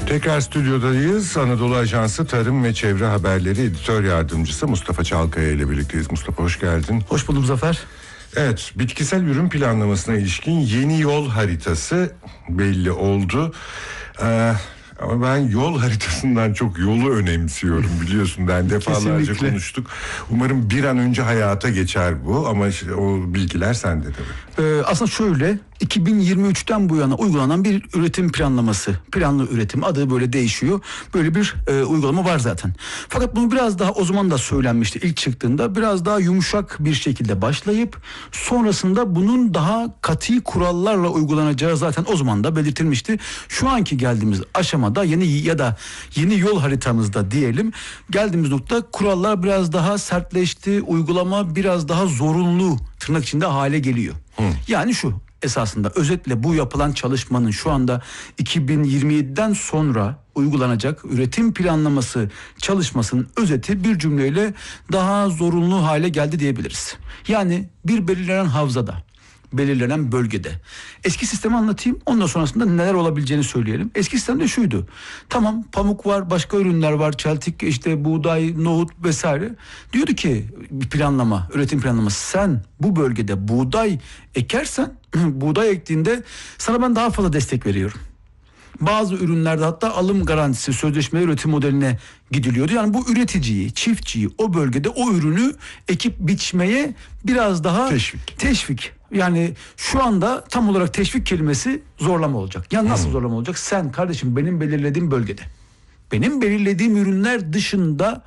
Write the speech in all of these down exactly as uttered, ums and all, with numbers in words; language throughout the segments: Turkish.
Tekrar stüdyodayız. Anadolu Ajansı Tarım ve Çevre Haberleri Editör Yardımcısı Mustafa Çalkaya ile birlikteyiz. Mustafa, hoş geldin. Hoş buldum Zafer. Evet, bitkisel ürün planlamasına ilişkin yeni yol haritası belli oldu. Ee, ama ben yol haritasından çok yolu önemsiyorum, biliyorsun. Ben defalarca Kesinlikle konuştuk. Umarım bir an önce hayata geçer bu, ama işte o bilgiler sende tabii. Ee, aslında şöyle, iki bin yirmi üçten bu yana uygulanan bir üretim planlaması, planlı üretim, adı böyle değişiyor. Böyle bir e, uygulama var zaten. Fakat bunu biraz daha, o zaman da söylenmişti ilk çıktığında, biraz daha yumuşak bir şekilde başlayıp sonrasında bunun daha katı kurallarla uygulanacağı zaten o zaman da belirtilmişti. Şu anki geldiğimiz aşamada yeni ya da yeni yol haritamızda diyelim, geldiğimiz nokta kurallar biraz daha sertleşti, uygulama biraz daha zorunlu tırnak içinde hale geliyor. Hı. Yani şu, esasında özetle bu yapılan çalışmanın şu anda iki bin yirmi yediden sonra uygulanacak üretim planlaması çalışmasının özeti bir cümleyle daha zorunlu hale geldi diyebiliriz. Yani bir belirlenen havzada, belirlenen bölgede. Eski sistemi anlatayım, ondan sonrasında neler olabileceğini söyleyelim. Eski sistemde şuydu: tamam, pamuk var, başka ürünler var, çeltik, işte buğday, nohut vesaire. Diyordu ki bir planlama, üretim planlaması, sen bu bölgede buğday ekersen, buğday ektiğinde sana ben daha fazla destek veriyorum. Bazı ürünlerde hatta alım garantisi, sözleşmeli üretim modeline gidiliyordu. Yani bu üreticiyi, çiftçiyi o bölgede o ürünü ekip biçmeye biraz daha teşvik. Teşvik. Yani şu anda tam olarak teşvik kelimesi zorlama olacak. Yani nasıl hmm. zorlama olacak? Sen kardeşim benim belirlediğim bölgede, benim belirlediğim ürünler dışında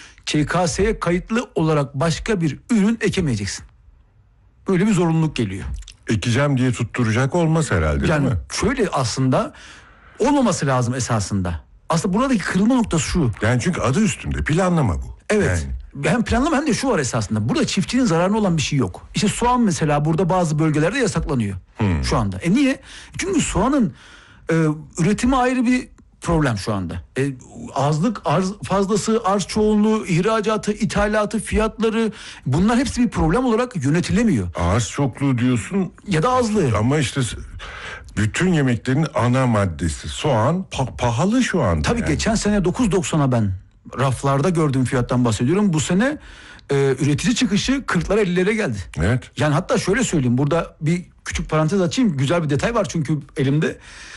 Ç K S'ye kayıtlı olarak başka bir ürün ekemeyeceksin. Böyle bir zorunluluk geliyor. Ekeceğim diye tutturacak olmaz herhalde, yani değil mi? Şöyle, aslında olmaması lazım esasında. Aslında buradaki kırılma noktası şu. Yani çünkü adı üstünde planlama bu. Evet. Yani. Hem planlama hem de şu var esasında. Burada çiftçinin zararına olan bir şey yok. İşte soğan mesela burada bazı bölgelerde yasaklanıyor hmm. şu anda. E niye? Çünkü soğanın e, üretimi ayrı bir problem şu anda. E, azlık, arz fazlası, arz çoğunluğu, ihracatı, ithalatı, fiyatları, bunlar hepsi bir problem olarak yönetilemiyor. Arz çokluğu diyorsun. Ya da azlığı. Ama işte bütün yemeklerin ana maddesi soğan pa- pahalı şu anda. Tabii yani. Geçen sene dokuz doksana ben raflarda gördüğüm fiyattan bahsediyorum. Bu sene e, üretici çıkışı kırklara ellilere geldi. Evet. Yani hatta şöyle söyleyeyim, burada bir küçük parantez açayım. Güzel bir detay var çünkü elimde.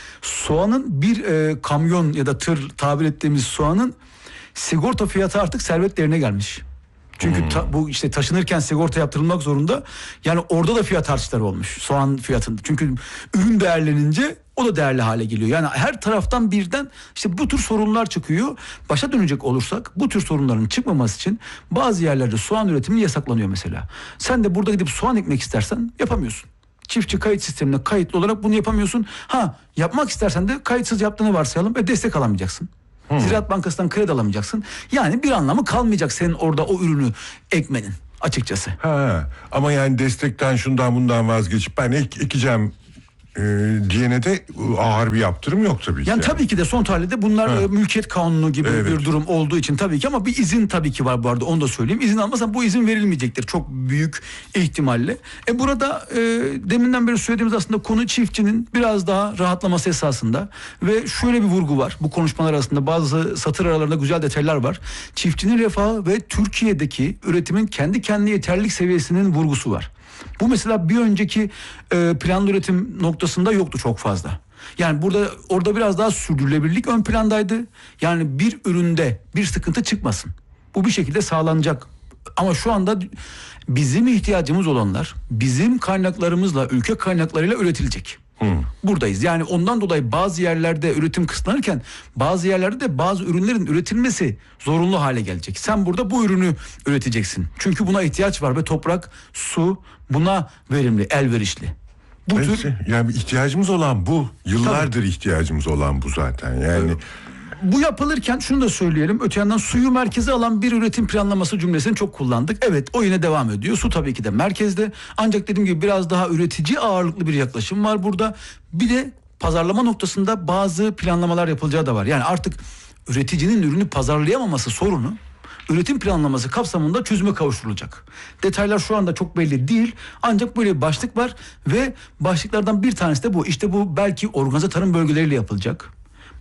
Soğanın bir e, kamyon ya da tır tabir ettiğimiz soğanın sigorta fiyatı artık servet değerine gelmiş. Çünkü hmm. ta, bu işte taşınırken sigorta yaptırılmak zorunda. Yani orada da fiyat artışları olmuş soğan fiyatında. Çünkü ürün değerlenince o da değerli hale geliyor. Yani her taraftan birden işte bu tür sorunlar çıkıyor. Başa dönecek olursak, bu tür sorunların çıkmaması için bazı yerlerde soğan üretimi yasaklanıyor mesela. Sen de burada gidip soğan ekmek istersen yapamıyorsun. Çiftçi kayıt sistemine kayıtlı olarak bunu yapamıyorsun. Ha, yapmak istersen de kayıtsız yaptığını varsayalım ve destek alamayacaksın. Hmm. Ziraat Bankası'ndan kredi alamayacaksın. Yani bir anlamı kalmayacak senin orada o ürünü ekmenin açıkçası. Ha, ama yani destekten şundan bundan vazgeçip ben ek, ekeceğim e, diyene de ağır bir yaptırım yok tabii ki. Yani, yani. tabii ki de son tahlilde bunlar ha. mülkiyet kanunu gibi evet. bir durum olduğu için tabii ki, ama bir izin tabii ki var bu arada, onu da söyleyeyim. İzin almasan bu izin verilmeyecektir çok büyük ihtimalle. E burada e, deminden beri söylediğimiz aslında konu çiftçinin biraz daha rahatlaması esasında ve şöyle bir vurgu var. Bu konuşmalar arasında bazı satır aralarında güzel detaylar var. Çiftçinin refahı ve Türkiye'deki üretimin kendi kendine yeterlilik seviyesinin vurgusu var. Bu mesela bir önceki e, planlı üretim noktasında yoktu çok fazla. Yani burada orada biraz daha sürdürülebilirlik ön plandaydı. Yani bir üründe bir sıkıntı çıkmasın. Bu bir şekilde sağlanacak. Ama şu anda bizim ihtiyacımız olanlar bizim kaynaklarımızla, ülke kaynaklarıyla üretilecek. Hmm. Buradayız. Yani ondan dolayı bazı yerlerde üretim kısıtlanırken bazı yerlerde de bazı ürünlerin üretilmesi zorunlu hale gelecek. Sen burada bu ürünü üreteceksin. Çünkü buna ihtiyaç var ve toprak, su buna verimli, elverişli. Bu Peki, tür... yani ihtiyacımız olan bu. Yıllardır Tabii. ihtiyacımız olan bu zaten. Yani evet. Bu yapılırken şunu da söyleyelim. Öte yandan suyu merkeze alan bir üretim planlaması cümlesini çok kullandık. Evet, o yine devam ediyor. Su tabii ki de merkezde. Ancak dediğim gibi biraz daha üretici ağırlıklı bir yaklaşım var burada. Bir de pazarlama noktasında bazı planlamalar yapılacağı da var. Yani artık üreticinin ürünü pazarlayamaması sorunu üretim planlaması kapsamında çözüme kavuşturulacak. Detaylar şu anda çok belli değil. Ancak böyle bir başlık var ve başlıklardan bir tanesi de bu. İşte bu belki organize tarım bölgeleriyle yapılacak.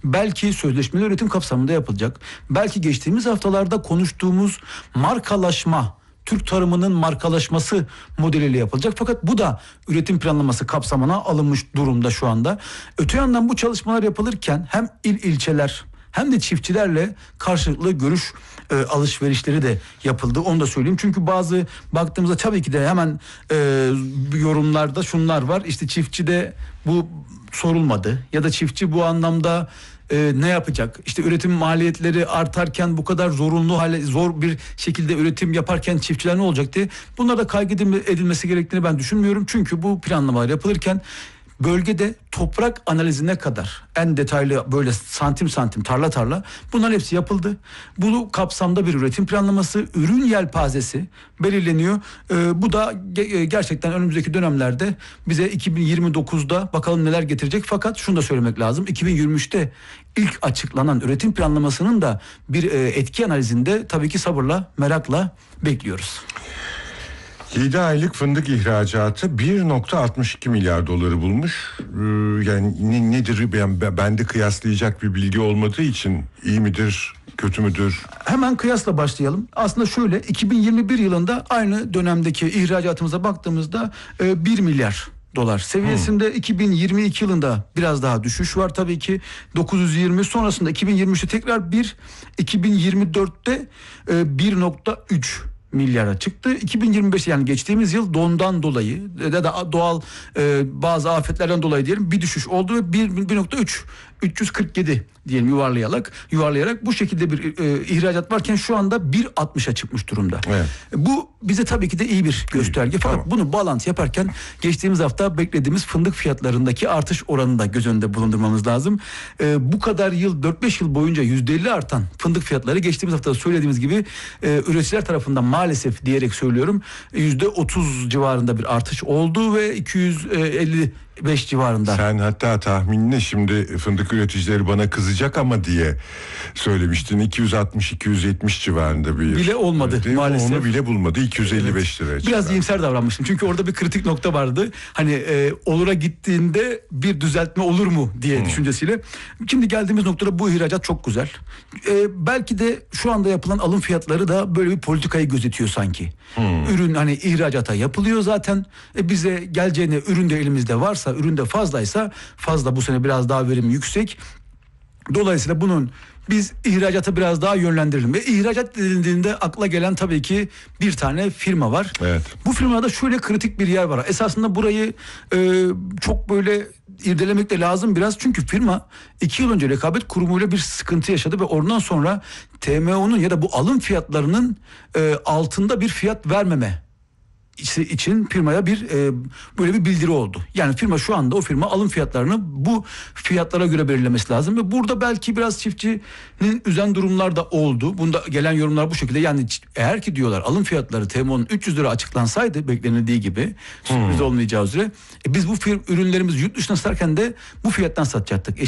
belki sözleşmeli üretim kapsamında yapılacak. Belki geçtiğimiz haftalarda konuştuğumuz markalaşma, Türk tarımının markalaşması modeliyle yapılacak. Fakat bu da üretim planlaması kapsamına alınmış durumda şu anda. Öte yandan bu çalışmalar yapılırken hem il ilçeler hem de çiftçilerle karşılıklı görüş e, alışverişleri de yapıldı. Onu da söyleyeyim. Çünkü bazı baktığımızda tabii ki de hemen e, yorumlarda şunlar var. İşte çiftçide bu sorulmadı ya da çiftçi bu anlamda e, ne yapacak? İşte üretim maliyetleri artarken bu kadar zorunlu hale zor bir şekilde üretim yaparken çiftçiler ne olacak diye. Bunlara da kaygı edilmesi gerektiğini ben düşünmüyorum. Çünkü bu planlamalar yapılırken bölgede toprak analizine kadar en detaylı böyle santim santim tarla tarla bunların hepsi yapıldı. Bu kapsamda bir üretim planlaması, ürün yelpazesi belirleniyor. Ee, bu da ge- gerçekten önümüzdeki dönemlerde bize iki bin yirmi dokuzda bakalım neler getirecek. Fakat şunu da söylemek lazım. iki bin yirmi üçte ilk açıklanan üretim planlamasının da bir e, etki analizinde tabii ki sabırla, merakla bekliyoruz. yedi aylık fındık ihracatı bir virgül altmış iki milyar doları bulmuş. Ee, yani ne, nedir? Ben, bende kıyaslayacak bir bilgi olmadığı için iyi midir, kötü müdür? Hemen kıyasla başlayalım. Aslında şöyle, iki bin yirmi bir yılında aynı dönemdeki ihracatımıza baktığımızda e, bir milyar dolar seviyesinde. Hmm. iki bin yirmi iki yılında biraz daha düşüş var tabii ki. dokuz yüz yirmi, sonrasında iki bin yirmi üçte tekrar bir, iki bin yirmi dörtte e, bir virgül üç milyara çıktı. iki bin yirmi beş yani geçtiğimiz yıl dondan dolayı ya da doğal e, bazı afetlerden dolayı diyelim bir düşüş oldu ve bir virgül üç üç yüz kırk yedi diyelim yuvarlayarak yuvarlayarak bu şekilde bir e, ihracat varken şu anda bir altmışa çıkmış durumda. Evet. Bu bize tabii ki de iyi bir gösterge. İyi, fakat tamam. Bunu bağlantı yaparken geçtiğimiz hafta beklediğimiz fındık fiyatlarındaki artış oranını da göz önünde bulundurmamız lazım. E, bu kadar yıl dört beş yıl boyunca yüzde elli artan fındık fiyatları geçtiğimiz hafta söylediğimiz gibi e, üreticiler tarafından maalesef diyerek söylüyorum yüzde otuz civarında bir artış oldu ve iki yüz elli beş civarında. Sen hatta tahminine şimdi fındık üreticileri bana kızacak ama diye söylemiştin. iki yüz altmış iki yüz yetmiş civarında bir. Bile olmadı değil, maalesef. Onu bile bulmadı. iki yüz elli beş lira. Evet. Biraz iyimser davranmıştım. Çünkü orada bir kritik nokta vardı. Hani e, olura gittiğinde bir düzeltme olur mu diye hmm. düşüncesiyle. Şimdi geldiğimiz noktada bu ihracat çok güzel. E, belki de şu anda yapılan alım fiyatları da böyle bir politikayı gözetiyor sanki. Hmm. Ürün hani ihracata yapılıyor zaten. E, bize geleceğine ürün de elimizde varsa, ürün de fazlaysa, fazla bu sene biraz daha verim yüksek. Dolayısıyla bunun biz ihracata biraz daha yönlendirelim. Ve ihracat denildiğinde akla gelen tabii ki bir tane firma var. Evet. Bu firmada şöyle kritik bir yer var. Esasında burayı e, çok böyle irdelemek de lazım biraz. Çünkü firma iki yıl önce rekabet kurumuyla bir sıkıntı yaşadı ve ondan sonra T M O'nun ya da bu alım fiyatlarının e, altında bir fiyat vermeme için firmaya bir e, böyle bir bildiri oldu. Yani firma şu anda o firma alım fiyatlarını bu fiyatlara göre belirlemesi lazım ve burada belki biraz çiftçinin üzen durumlar da oldu. Bunda gelen yorumlar bu şekilde. Yani eğer ki diyorlar alım fiyatları T M O'nun üç yüz lira açıklansaydı beklenildiği gibi sürpriz hmm. olmayacağı üzere e, biz bu fir- ürünlerimizi yurt dışına satarken de bu fiyattan satacaktık. E